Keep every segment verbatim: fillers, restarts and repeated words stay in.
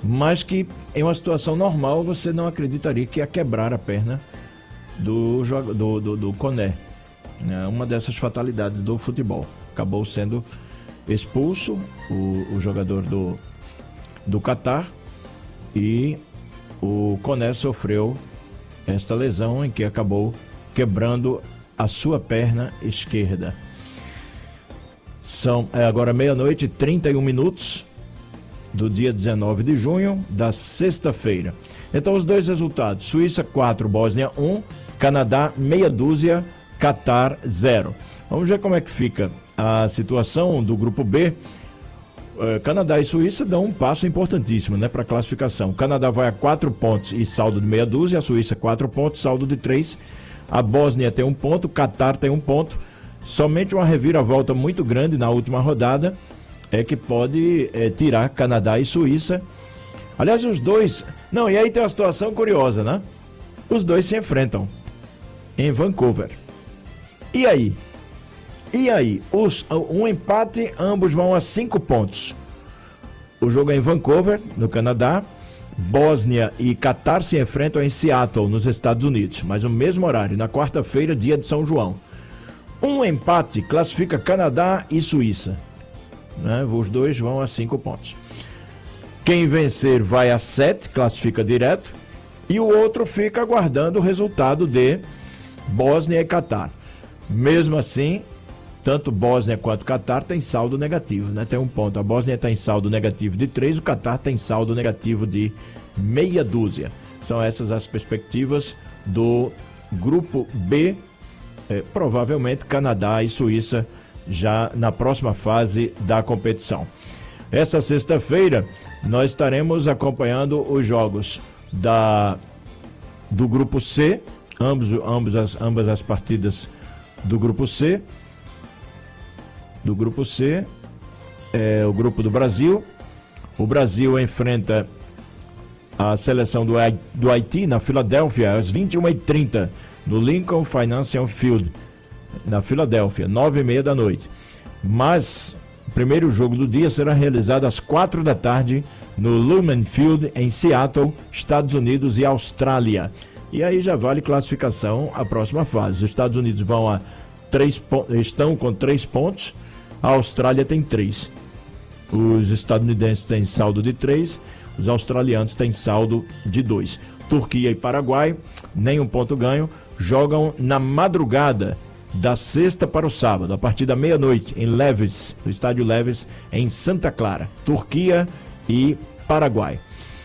mas que em uma situação normal você não acreditaria que ia quebrar a perna do, do, do, do Koné. É uma dessas fatalidades do futebol. Acabou sendo expulso o, o jogador do, do Catar e o Koné sofreu esta lesão em que acabou quebrando a sua perna esquerda. São é agora meia-noite e trinta e um minutos do dia dezenove de junho, da sexta-feira. Então os dois resultados: Suíça quatro, Bósnia um, Canadá meia dúzia, Catar zero. Vamos ver como é que fica a situação do grupo B. Uh, Canadá e Suíça dão um passo importantíssimo, né, para a classificação. O Canadá vai a quatro pontos e saldo de meia dúzia, a Suíça quatro pontos, saldo de três. A Bósnia tem um ponto, o Catar tem um ponto. Somente uma reviravolta muito grande na última rodada é que pode é, tirar Canadá e Suíça. Aliás, os dois... Não, e aí tem uma situação curiosa, né? Os dois se enfrentam em Vancouver. E aí? E aí? Os, um empate, ambos vão a cinco pontos. O jogo é em Vancouver, no Canadá. Bósnia e Catar se enfrentam em Seattle, nos Estados Unidos. Mas o mesmo horário, na quarta-feira, dia de São João. Um empate classifica Canadá e Suíça. Né? Os dois vão a cinco pontos. Quem vencer vai a sete, classifica direto. E o outro fica aguardando o resultado de Bósnia e Catar. Mesmo assim, tanto Bósnia quanto Catar tem saldo negativo, né? Tem um ponto. A Bósnia tem saldo negativo de três, o Catar tem saldo negativo de meia dúzia. São essas as perspectivas do grupo B. É, provavelmente Canadá e Suíça já na próxima fase da competição. Essa sexta-feira nós estaremos acompanhando os jogos da, do grupo C, ambos, ambos as, ambas as partidas do grupo C. Do grupo C, é o grupo do Brasil. O Brasil enfrenta a seleção do, do Haiti na Filadélfia às vinte e uma e trinta, no Lincoln Financial Field, na Filadélfia, nove e meia da noite. Mas o primeiro jogo do dia será realizado às quatro da tarde no Lumen Field, em Seattle, Estados Unidos e Austrália. E aí já vale classificação à próxima fase. Os Estados Unidos vão a três, estão com três pontos, a Austrália tem três. Os estadunidenses têm saldo de três, os australianos têm saldo de dois. Turquia e Paraguai, nenhum ponto ganho, jogam na madrugada da sexta para o sábado, a partir da meia-noite, em Leves, no estádio Leves, em Santa Clara, Turquia e Paraguai.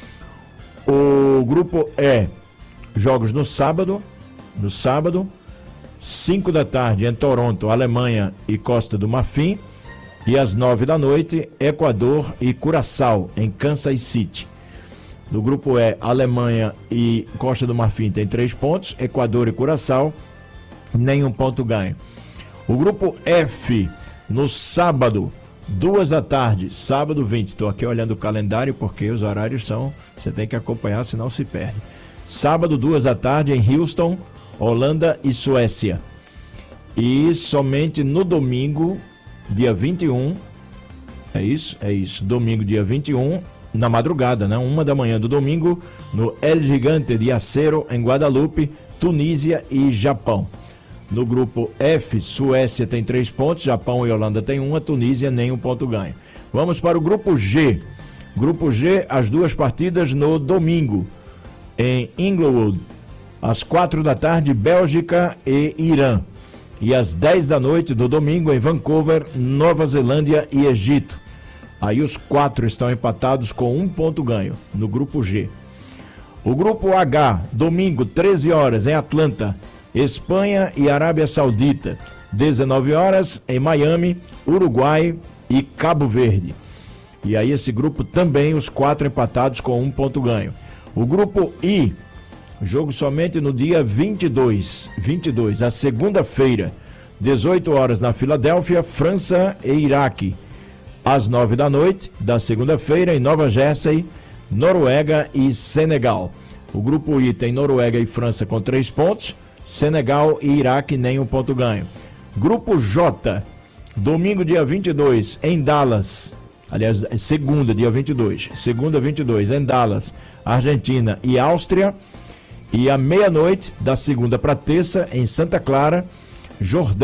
O grupo E, jogos no sábado, no sábado, cinco da tarde em Toronto, Alemanha e Costa do Marfim, e às nove da noite, Equador e Curaçao, em Kansas City. No grupo E, Alemanha e Costa do Marfim tem três pontos, Equador e Curaçao, nenhum ponto ganho. O grupo F, no sábado, duas da tarde, sábado vinte, estou aqui olhando o calendário porque os horários são, você tem que acompanhar, senão se perde. Sábado, duas da tarde, em Houston, Holanda e Suécia. E somente no domingo, dia vinte e um, é isso? É isso, domingo, dia vinte e um, na madrugada, né? Uma da manhã do domingo, no El Gigante de Acero, em Guadalupe, Tunísia e Japão. No grupo F, Suécia tem três pontos, Japão e Holanda tem um, a Tunísia nenhum ponto ganho. Vamos para o grupo G. Grupo G, as duas partidas no domingo, em Inglewood, às quatro da tarde, Bélgica e Irã. E às dez da noite do domingo, em Vancouver, Nova Zelândia e Egito. Aí os quatro estão empatados com um ponto ganho no grupo G. O grupo H, domingo, treze horas, em Atlanta, Espanha e Arábia Saudita. dezenove horas, em Miami, Uruguai e Cabo Verde. E aí esse grupo também, os quatro empatados com um ponto ganho. O grupo I, jogo somente no dia vinte e dois, vinte e dois, a segunda-feira, dezoito horas, na Filadélfia, França e Iraque. Às nove da noite, da segunda-feira, em Nova Jersey, Noruega e Senegal. O grupo I tem Noruega e França com três pontos, Senegal e Iraque nenhum ponto ganho. Grupo J, domingo dia vinte e dois, em Dallas, aliás, segunda, dia vinte e dois. Segunda, vinte e dois, em Dallas, Argentina e Áustria. E à meia-noite, da segunda para terça, em Santa Clara, Jordânia.